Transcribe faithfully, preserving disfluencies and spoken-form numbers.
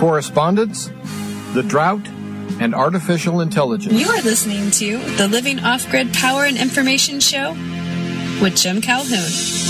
correspondence, the drought, and artificial intelligence. You are listening to the Living Off-Grid Power and Information Show with Jim Calhoun.